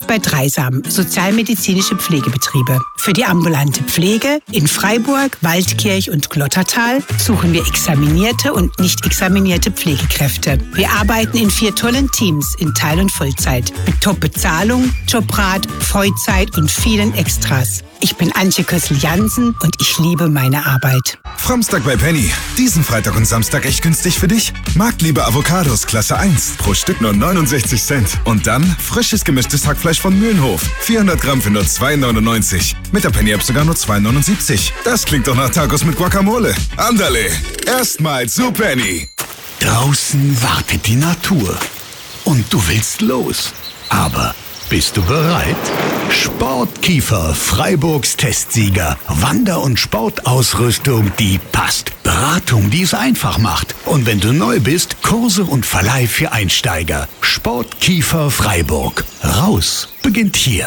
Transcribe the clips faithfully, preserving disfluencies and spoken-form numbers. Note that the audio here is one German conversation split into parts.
bei Dreisam, sozialmedizinische Pflegebetriebe. Für die ambulante Pflege in Freiburg, Waldkirch und Glottertal suchen wir examinierte und nicht examinierte Pflegekräfte. Wir arbeiten in vier tollen Teams in Teil- und Vollzeit mit Top-Bezahlung, Jobrat, Vollzeit und vielen Extras. Ich bin Antje Kössel-Jansen und ich liebe meine Arbeit. Framstag bei Penny. Diesen Freitag und Samstag echt günstig für dich. Marktliebe Avocados Klasse eins. Pro Stück nur neunundsechzig Cent. Und dann frisches gemischtes Hackfleisch von Mühlenhof. vierhundert Gramm für nur zwei neunundneunzig. Mit der Penny-App sogar nur zwei neunundsiebzig. Das klingt doch nach Tacos mit Guacamole. Andale. Erstmal zu Penny. Draußen wartet die Natur. Und du willst los. Aber bist du bereit? Sportkiefer, Freiburgs Testsieger. Wander- und Sportausrüstung, die passt. Beratung, die es einfach macht. Und wenn du neu bist, Kurse und Verleih für Einsteiger. Sportkiefer Freiburg. Raus beginnt hier.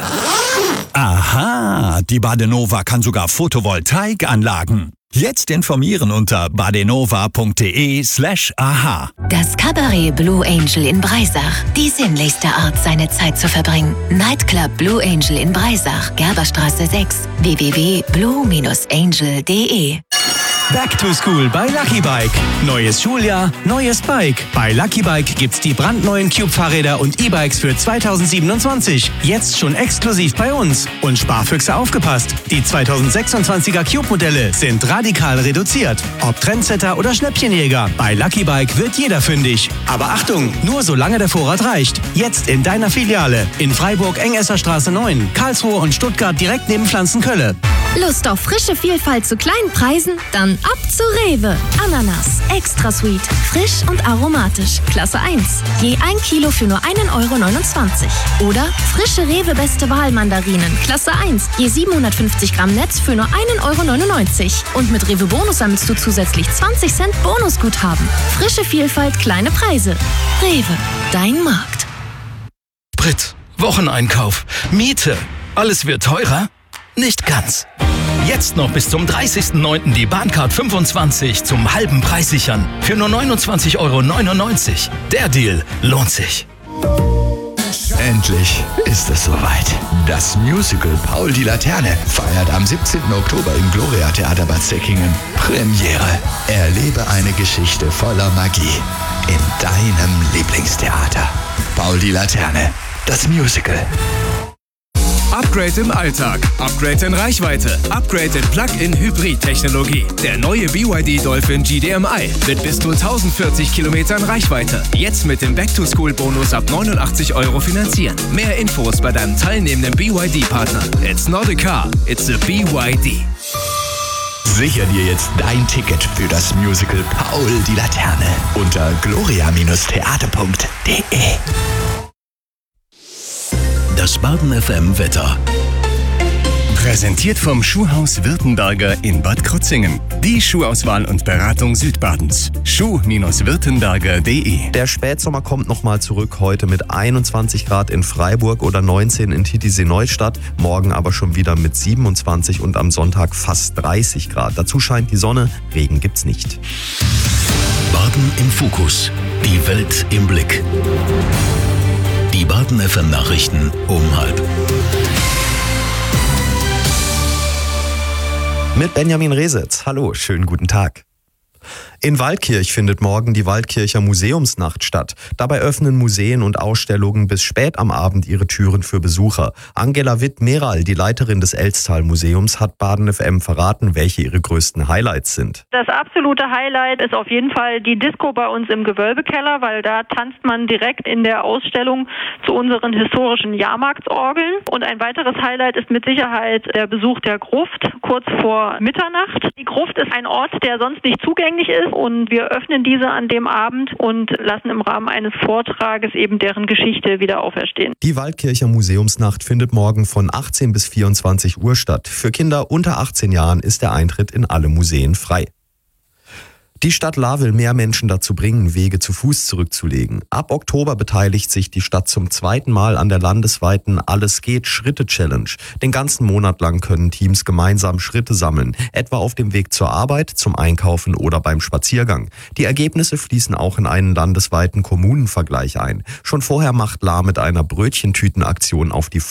Aha, die Badenova kann sogar Photovoltaikanlagen. Jetzt informieren unter badenova.de slash aha. Das Cabaret Blue Angel in Breisach. Die sinnlichste Art, seine Zeit zu verbringen. Nightclub Blue Angel in Breisach. Gerberstraße sechs. w w w punkt blue angel punkt de. Back to School bei Lucky Bike. Neues Schuljahr, neues Bike. Bei Lucky Bike gibt's die brandneuen Cube-Fahrräder und E-Bikes für zweitausendsiebenundzwanzig. Jetzt schon exklusiv bei uns. Und Sparfüchse aufgepasst. Die zweitausendsechsundzwanziger Cube-Modelle sind radikal reduziert. Ob Trendsetter oder Schnäppchenjäger, bei Lucky Bike wird jeder fündig. Aber Achtung, nur solange der Vorrat reicht. Jetzt in deiner Filiale. In Freiburg Engesserstraße neun, Karlsruhe und Stuttgart direkt neben Pflanzenkölle. Lust auf frische Vielfalt zu kleinen Preisen? Dann ab zu Rewe. Ananas, extra sweet, frisch und aromatisch. Klasse eins. Je ein Kilo für nur einen Euro neunundzwanzig. Oder frische Rewe Beste Wahl Mandarinen. Klasse eins. Je siebenhundertfünfzig Gramm Netz für nur einen Euro neunundneunzig. Und mit Rewe Bonus sammelst du zusätzlich zwanzig Cent Bonusguthaben. Frische Vielfalt, kleine Preise. Rewe, dein Markt. Sprit, Wocheneinkauf, Miete. Alles wird teurer? Nicht ganz. Jetzt noch bis zum dreißigsten neunten die Bahncard fünfundzwanzig zum halben Preis sichern. Für nur neunundzwanzig Euro neunundneunzig. Der Deal lohnt sich. Endlich ist es soweit. Das Musical Paul die Laterne feiert am siebzehnten Oktober im Gloria Theater Bad Säckingen Premiere. Erlebe eine Geschichte voller Magie in deinem Lieblingstheater. Paul die Laterne, das Musical. Upgrade im Alltag, Upgrade in Reichweite, Upgrade in Plug-in-Hybrid-Technologie. Der neue B Y D Dolphin G D M I mit bis zu tausendvierzig Kilometern Reichweite. Jetzt mit dem Back-to-School-Bonus ab neunundachtzig Euro finanzieren. Mehr Infos bei deinem teilnehmenden B Y D-Partner. It's not a car, it's a B Y D. Sicher dir jetzt dein Ticket für das Musical Paul die Laterne unter gloria theater punkt de. Das Baden F M Wetter. Präsentiert vom Schuhhaus Württemberger in Bad Krozingen. Die Schuhauswahl und Beratung Südbadens. schuh württemberger punkt de. Der Spätsommer kommt nochmal zurück. Heute mit einundzwanzig Grad in Freiburg oder neunzehn in Titisee-Neustadt. Morgen aber schon wieder mit siebenundzwanzig und am Sonntag fast dreißig Grad. Dazu scheint die Sonne. Regen gibt's nicht. Baden im Fokus. Die Welt im Blick. Die Baden F M Nachrichten um halb. Mit Benjamin Resetz. Hallo, schönen guten Tag. In Waldkirch findet morgen die Waldkircher Museumsnacht statt. Dabei öffnen Museen und Ausstellungen bis spät am Abend ihre Türen für Besucher. Angela Witt-Meral, die Leiterin des Elztal-Museums, hat Baden F M verraten, welche ihre größten Highlights sind. Das absolute Highlight ist auf jeden Fall die Disco bei uns im Gewölbekeller, weil da tanzt man direkt in der Ausstellung zu unseren historischen Jahrmarktsorgeln. Und ein weiteres Highlight ist mit Sicherheit der Besuch der Gruft kurz vor Mitternacht. Die Gruft ist ein Ort, der sonst nicht zugänglich ist. Und wir öffnen diese an dem Abend und lassen im Rahmen eines Vortrages eben deren Geschichte wieder auferstehen. Die Waldkircher Museumsnacht findet morgen von achtzehn bis vierundzwanzig Uhr statt. Für Kinder unter achtzehn Jahren ist der Eintritt in alle Museen frei. Die Stadt Lahr will mehr Menschen dazu bringen, Wege zu Fuß zurückzulegen. Ab Oktober beteiligt sich die Stadt zum zweiten Mal an der landesweiten Alles geht Schritte-Challenge. Den ganzen Monat lang können Teams gemeinsam Schritte sammeln, etwa auf dem Weg zur Arbeit, zum Einkaufen oder beim Spaziergang. Die Ergebnisse fließen auch in einen landesweiten Kommunenvergleich ein. Schon vorher macht Lahr mit einer Brötchentütenaktion auf die